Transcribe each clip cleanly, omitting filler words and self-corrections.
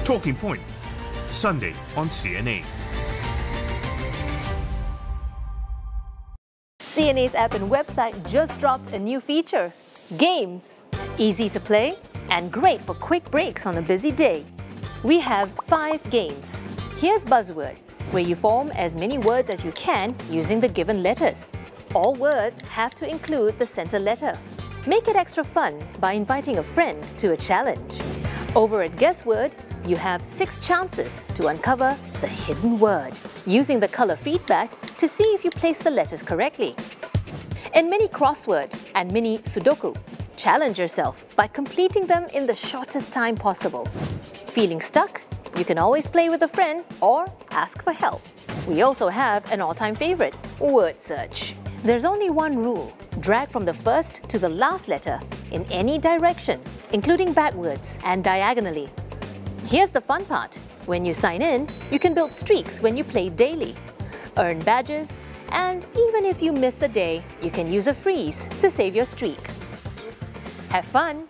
Talking Point, Sunday on CNA. CNA's app and website just dropped a new feature, Games. Easy to play and great for quick breaks on a busy day. We have 5 games. Here's Buzzword, where you form as many words as you can using the given letters. All words have to include the center letter. Make it extra fun by inviting a friend to a challenge. Over at Guessword, you have 6 chances to uncover the hidden word, using the color feedback to see if you place the letters correctly. In Mini Crossword and Mini Sudoku, challenge yourself by completing them in the shortest time possible. Feeling stuck? You can always play with a friend or ask for help. We also have an all-time favorite, Word Search. There's only one rule. Drag from the first to the last letter in any direction, including backwards and diagonally. Here's the fun part. When you sign in, you can build streaks when you play daily, earn badges, and even if you miss a day, you can use a freeze to save your streak. Have fun!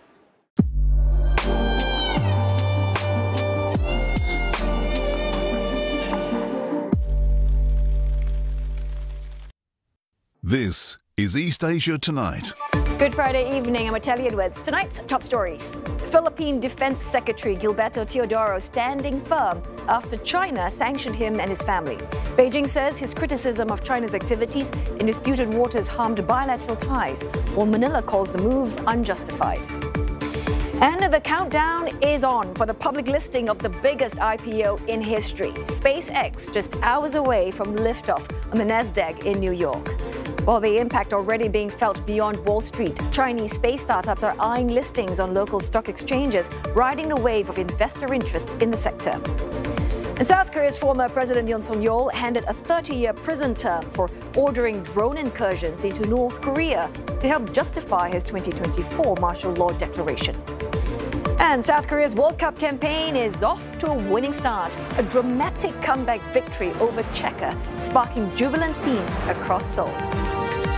This is East Asia Tonight. Good Friday evening, I'm Ateli Edwards. Tonight's top stories. Philippine Defense Secretary Gilberto Teodoro standing firm after China sanctioned him and his family. Beijing says his criticism of China's activities in disputed waters harmed bilateral ties, while Manila calls the move unjustified. And the countdown is on for the public listing of the biggest IPO in history. SpaceX just hours away from liftoff on the Nasdaq in New York. While the impact already being felt beyond Wall Street, Chinese space startups are eyeing listings on local stock exchanges, riding the wave of investor interest in the sector. And South Korea's former President Yoon Suk-yeol handed a 30-year prison term for ordering drone incursions into North Korea to help justify his 2024 martial law declaration. And South Korea's World Cup campaign is off to a winning start. A dramatic comeback victory over Czechia, sparking jubilant scenes across Seoul.